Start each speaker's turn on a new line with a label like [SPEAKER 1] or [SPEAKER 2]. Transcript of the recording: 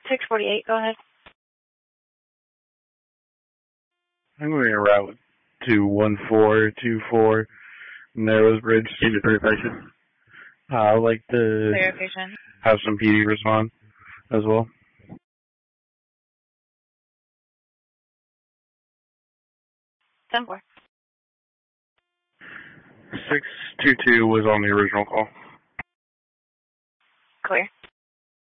[SPEAKER 1] 648, go ahead.
[SPEAKER 2] I'm going to route to 1424 Narrows Bridge. I'd like to have some PD respond as well.
[SPEAKER 1] 10-4.
[SPEAKER 2] 622 was on the original call.
[SPEAKER 1] Clear.